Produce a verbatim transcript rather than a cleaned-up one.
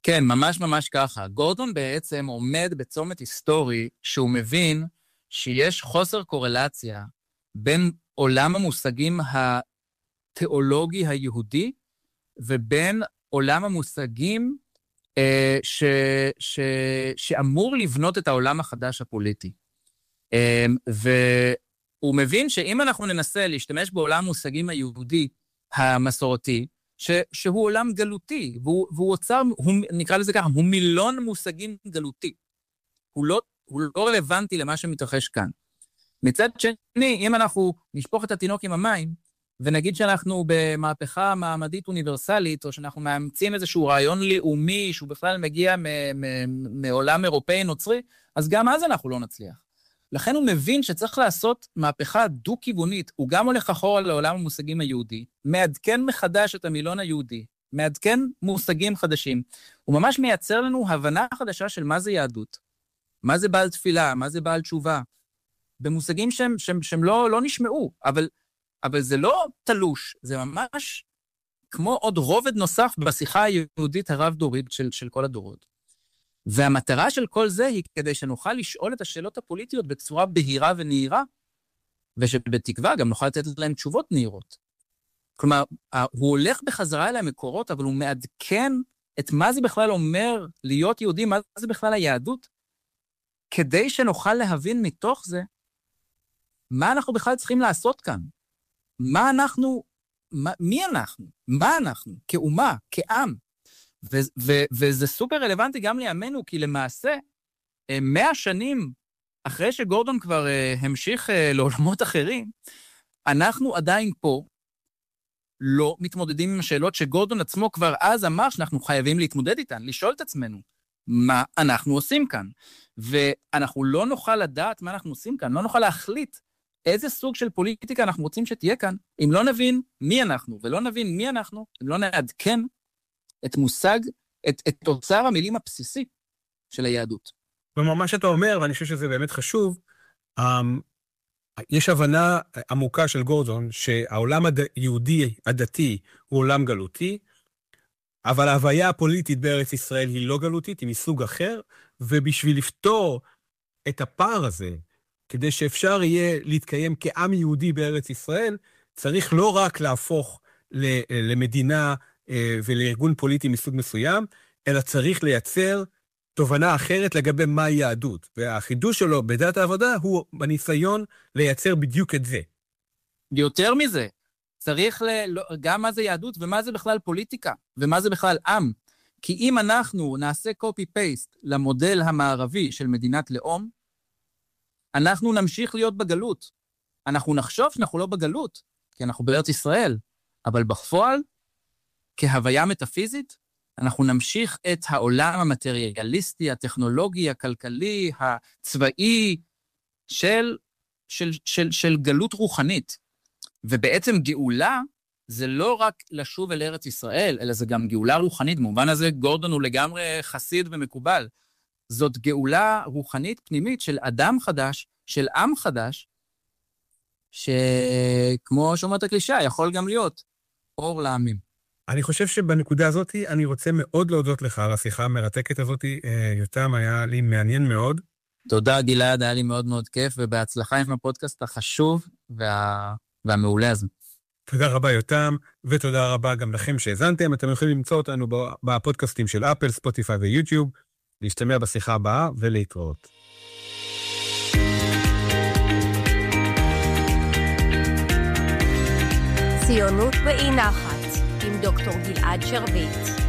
כן, ממש ממש ככה. גורדון בעצם עומד בצומת היסטורי שהוא מבין שיש חוסר קורלציה בין עולם המושגים התיאולוגי היהודי ובין עולם המושגים אה, ש, ש, שאמור לבנות את העולם החדש הפוליטי. אה, והוא מבין שאם אנחנו ננסה להשתמש בעולם המושגים היהודי המסורתי, ש, שהוא עולם גלותי, והוא, והוא אוצר, הוא, נקרא לזה ככה, הוא מילון מושגים גלותי. הוא לא, הוא לא רלוונטי למה שמתרחש כאן. מצד שני, אם אנחנו נשפוך את התינוק עם המים, ונגיד שאנחנו במהפכה מעמדית אוניברסלית, או שאנחנו מאמצים איזשהו רעיון לאומי, שהוא בכלל מגיע מ- מ- מעולם אירופאי נוצרי, אז גם אז אנחנו לא נצליח. לכן הוא מבין שצריך לעשות מהפכה דו-כיוונית, הוא גם הולך אחורה לעולם המושגים היהודי, מעדכן מחדש את המילון היהודי, מעדכן מושגים חדשים, הוא ממש מייצר לנו הבנה חדשה של מה זה יהדות, מה זה בעל תפילה, מה זה בעל תשובה, במושגים שהם, שהם, שהם לא, לא נשמעו, אבל, אבל זה לא תלוש, זה ממש כמו עוד רובד נוסף בשיחה היהודית הרב-דורית של, של כל הדורות. והמטרה של כל זה היא כדי שנוכל לשאול את השאלות הפוליטיות בצורה בהירה ונהירה, ושבתקווה גם נוכל לתת להם תשובות נהירות. כלומר, הוא הולך בחזרה אל המקורות, אבל הוא מעדכן את מה זה בכלל אומר להיות יהודי, מה זה בכלל היהדות, כדי שנוכל להבין מתוך זה, מה אנחנו בכלל צריכים לעשות כאן. מה אנחנו, מה, מי אנחנו? מה אנחנו? כאומה, כעם. ו- ו- וזה סופר רלוונטי גם לימינו, כי למעשה, מאה שנים אחרי שגורדון כבר uh, המשיך uh, לעולמות אחרים, אנחנו עדיין פה לא מתמודדים עם השאלות שגורדון עצמו כבר אז אמר שאנחנו חייבים להתמודד איתן, לשאול את עצמנו מה אנחנו עושים כאן. ואנחנו לא נוכל לדעת מה אנחנו עושים כאן, לא נוכל להחליט איזה סוג של פוליטיקה אנחנו רוצים שתהיה כאן, אם לא נבין מי אנחנו, ולא נבין מי אנחנו, אם לא נעדכן את מושג, את, את תוצר המילים הבסיסי של היהדות. ומה שאתה אומר, ואני חושב שזה באמת חשוב, um, יש הבנה עמוקה של גורדון, שהעולם היהודי הדתי הוא עולם גלותי, אבל ההוויה הפוליטית בארץ ישראל היא לא גלותית, היא מסוג אחר, ובשביל לפתור את הפער הזה, כדי שאפשר יהיה להתקיים כעם יהודי בארץ ישראל, צריך לא רק להפוך למדינה ולארגון פוליטי מסוג מסוים, אלא צריך לייצר תובנה אחרת לגבי מה יהדות. והחידוש שלו בדת העבודה הוא בניסיון לייצר בדיוק את זה. יותר מזה, צריך ל... גם מה זה יהדות ומה זה בכלל פוליטיקה, ומה זה בכלל עם. כי אם אנחנו נעשה copy-paste למודל המערבי של מדינת לאום, אנחנו נמשיך להיות בגלות. אנחנו נחשוב שאנחנו לא בגלות, כי אנחנו בארץ ישראל, אבל בפועל, כהוויה מטאפיזית, אנחנו נמשיך את העולם המטריאליסטי, הטכנולוגי, הכלכלי, הצבאי, של, של, של, של גלות רוחנית. ובעצם גאולה, זה לא רק לשוב אל ארץ ישראל, אלא זה גם גאולה רוחנית. במובן הזה גורדון הוא לגמרי חסיד ומקובל. זאת גאולה רוחנית פנימית של אדם חדש, של עם חדש, שכמו שאומרת הקלישה, יכול גם להיות אור לעמים. אני חושב שבנקודה הזאת, אני רוצה מאוד להודות לך על השיחה המרתקת הזאת, יותם, היה לי מעניין מאוד. תודה גלעד, היה לי מאוד מאוד כיף, ובהצלחה עם הפודקאסט החשוב וה... והמעולה הזה. תודה רבה יותם, ותודה רבה גם לכם שהזנתם. אתם יכולים למצוא אותנו בפודקאסטים של אפל, ספוטיפיי ויוטיוב, להשתמע בשיחה הבאה ולהתראות. ציונות באי נחת עם דוקטור גלעד שרביט.